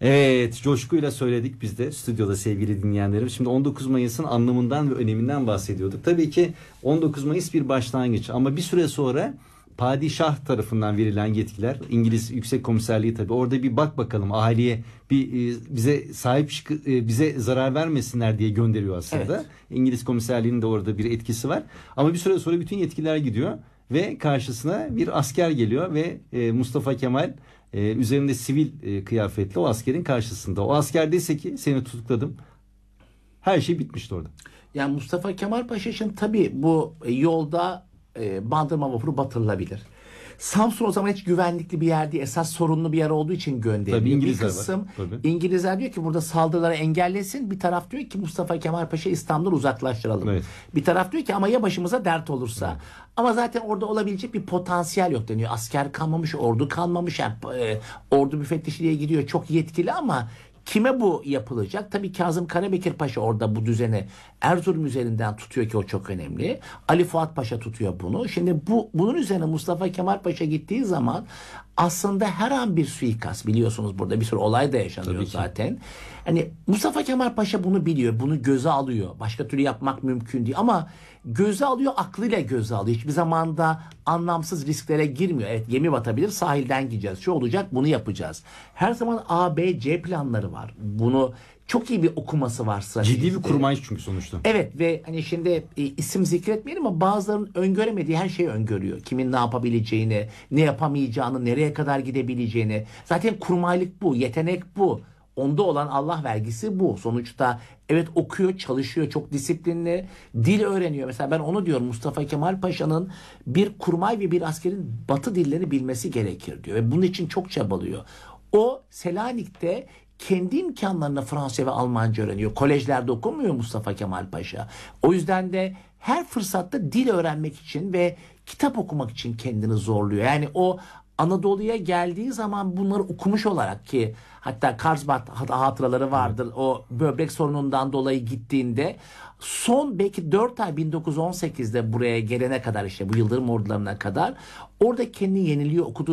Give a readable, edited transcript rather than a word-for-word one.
Evet, coşkuyla söyledik biz de stüdyoda sevgili dinleyenlerim. Şimdi 19 Mayıs'ın anlamından ve öneminden bahsediyorduk. Tabii ki 19 Mayıs bir başlangıç ama bir süre sonra padişah tarafından verilen yetkiler, İngiliz Yüksek Komiserliği tabii orada bir bak bakalım ahaliye bize bize zarar vermesinler diye gönderiyor aslında. Evet. İngiliz Komiserliğinin de orada bir etkisi var. Ama bir süre sonra bütün yetkiler gidiyor ve karşısına bir asker geliyor ve Mustafa Kemal üzerinde sivil kıyafetli o askerin karşısında. O asker dese ki seni tutukladım. Her şey bitmişti orada. Yani Mustafa Kemal Paşa için tabii bu yolda Bandırma vapuru batırılabilir. Samsun o zaman hiç güvenlikli bir yer değil. Esas sorunlu bir yer olduğu için gönderiliyor. Tabii İngilizler bir kısım var. Tabii. İngilizler diyor ki burada saldırıları engellesin. Bir taraf diyor ki Mustafa Kemal Paşa İstanbul'dan uzaklaştıralım. Evet. Bir taraf diyor ki ama ya başımıza dert olursa. Evet. Ama zaten orada olabilecek bir potansiyel yok deniyor. Asker kalmamış, ordu kalmamış. Yani, ordu müfettişliğe gidiyor. Çok yetkili ama kime bu yapılacak? Tabii Kazım Karabekir Paşa orada bu düzeni Erzurum üzerinden tutuyor ki o çok önemli. Ali Fuat Paşa tutuyor bunu. Şimdi bunun üzerine Mustafa Kemal Paşa gittiği zaman aslında her an bir suikast, biliyorsunuz burada bir sürü olay da yaşanıyor zaten. Hani Mustafa Kemal Paşa bunu biliyor, bunu göze alıyor. Başka türlü yapmak mümkün değil ama göze alıyor, aklıyla göze alıyor. Hiçbir zaman da anlamsız risklere girmiyor. Evet, gemi batabilir, sahilden gideceğiz. Şu olacak, bunu yapacağız. Her zaman A, B, C planları var. Bunu çok iyi bir okuması var stratejide. Ciddi bir kurmay çünkü sonuçta. Evet ve hani şimdi isim zikretmeyelim ama bazılarının öngöremediği her şeyi öngörüyor. Kimin ne yapabileceğini, ne yapamayacağını, nereye kadar gidebileceğini. Zaten kurmaylık bu, yetenek bu. Onda olan Allah vergisi bu. Sonuçta evet okuyor, çalışıyor, çok disiplinli, dil öğreniyor. Mesela ben onu diyorum, Mustafa Kemal Paşa'nın bir kurmay ve bir askerin batı dillerini bilmesi gerekir diyor. Ve bunun için çok çabalıyor. O Selanik'te kendi imkanlarına Fransızca ve Almanca öğreniyor. Kolejlerde okumuyor Mustafa Kemal Paşa. O yüzden de her fırsatta dil öğrenmek için ve kitap okumak için kendini zorluyor. Yani o Anadolu'ya geldiği zaman bunları okumuş olarak, ki hatta Karlsbad hatıraları vardır. Evet. O böbrek sorunundan dolayı gittiğinde son belki 4 ay 1918'de buraya gelene kadar, işte bu Yıldırım ordularına kadar orada kendini yeniliyor, okuduğu